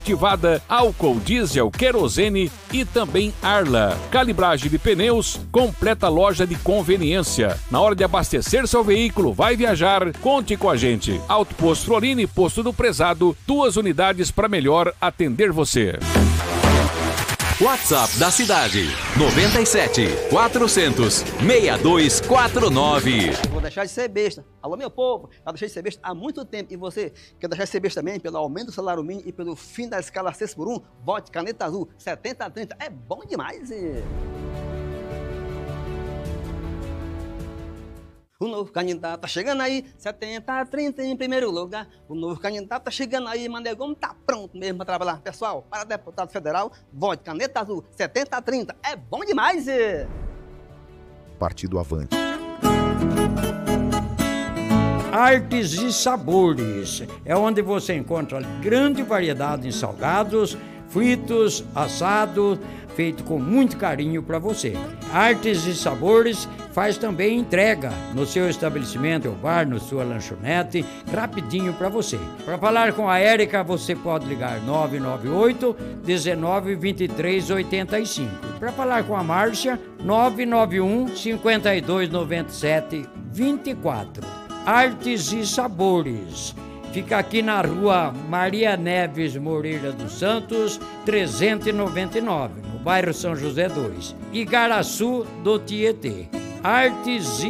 ativada, álcool, diesel, querosene e também Arla. Calibragem de pneus, completa loja de conveniência. Na hora de abastecer seu veículo, vai viajar, conte com a gente. Auto Posto Florini, Posto do Prezado, 2 unidades para melhor atender você. WhatsApp da cidade, 97 400 6249. Vou deixar de ser besta. Alô, meu povo, já deixei de ser besta há muito tempo. E você quer deixar de ser besta também pelo aumento do salário mínimo e pelo fim da escala 6x1? Vote Caneta Azul 70-30. É bom demais. O novo candidato tá chegando aí, 70-30 em primeiro lugar. O novo candidato tá chegando aí, Manegão tá pronto mesmo para trabalhar. Pessoal, para deputado federal, vote Caneta Azul 70-30. É bom demais. Partido Avante. Artes e Sabores é onde você encontra grande variedade em salgados, fritos, assados, feito com muito carinho para você. Artes e Sabores faz também entrega no seu estabelecimento, ou bar, na sua lanchonete, rapidinho para você. Para falar com a Érica, você pode ligar 998 19 23 85. Para falar com a Márcia, 991 52 97 24. Artes e Sabores. Fica aqui na rua Maria Neves Moreira dos Santos, 399, no bairro São José 2, Igaraçu do Tietê. Artes e